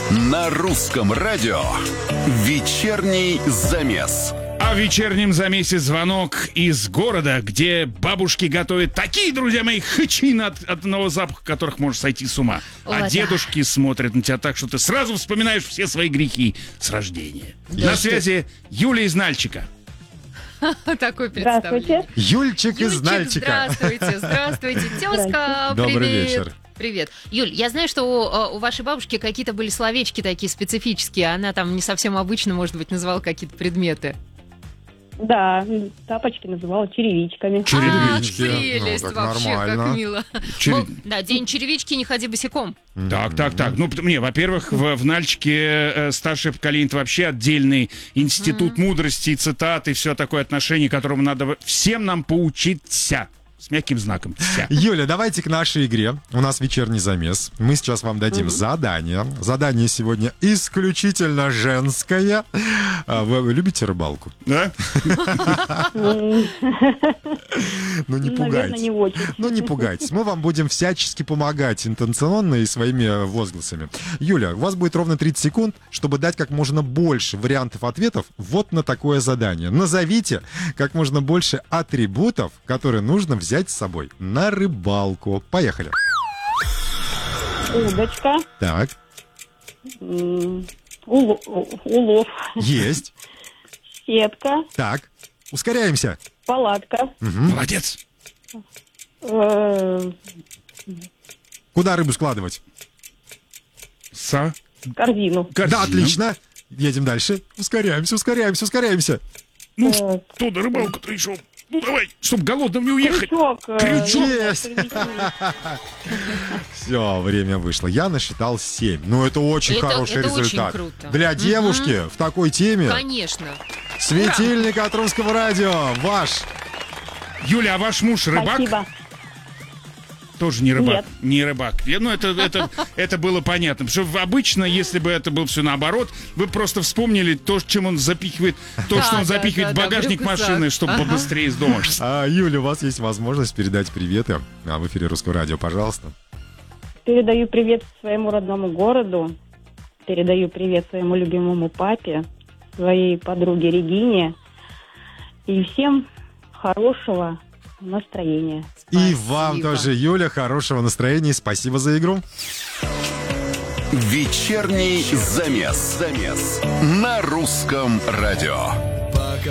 На русском радио «Вечерний замес». А в вечернем замесе звонок из города, где бабушки готовят такие, друзья мои, хычи от одного запаха, которых можешь сойти с ума. А дедушки смотрят на тебя так, что ты сразу вспоминаешь все свои грехи с рождения. На связи Юлия из Нальчика. Такой представление. Юльчик из Нальчика. Здравствуйте, тезка, Добрый привет. вечер. Привет. Юль, я знаю, что у вашей бабушки какие-то были словечки такие специфические. Она там не совсем обычно, может быть, называла какие-то предметы. Да, тапочки называла черевичками. Черевички. Прелесть, Ну, так вообще, нормально. как мило. Да, день черевички, не ходи босиком. Так. Ну, во-первых, в Нальчике старшее поколение — это вообще отдельный институт мудрости и цитат, и все такое отношение, которому надо всем нам поучиться. С мягким знаком. Юля, давайте к нашей игре. У нас вечерний замес. Мы сейчас вам дадим задание. Задание сегодня исключительно женское. Вы любите рыбалку? Да? Ну, не Наверное, пугайтесь. не очень. Ну, не пугайтесь. Мы вам будем всячески помогать интенционно и своими возгласами. Юля, у вас будет ровно 30 секунд, чтобы дать как можно больше вариантов ответов вот на такое задание. Назовите как можно больше атрибутов, которые нужно взять с собой на рыбалку. Поехали. Удочка, Так, улов, есть. сетка, Так, ускоряемся. палатка, Молодец. Куда рыбу складывать? корзину. Да, отлично. Едем дальше. Ускоряемся. Ну, что до рыбалку-то еще? Ну, давай, чтобы голодным не уехать. Крючок. Есть. Все, время вышло. Я насчитал 7. Ну, это очень хороший это очень результат. круто. Для девушки в такой теме. Конечно. Светильник от Русского радио. Ваш. Юля, а ваш муж рыбак? Спасибо. Тоже не рыбак. Нет. Не рыбак. Ну, это было понятно. Потому что обычно, если бы это было все наоборот, вы просто вспомнили то, чем он запихивает, что он запихивает в багажник машины, чтобы побыстрее из дома. Юля, у вас есть возможность передать приветы в эфире Русского радио, пожалуйста. Передаю привет своему родному городу. Передаю привет своему любимому папе, своей подруге Регине. И всем хорошего настроения. И вам тоже, Юля, хорошего настроения. Спасибо за игру. «Вечерний замес» на русском радио.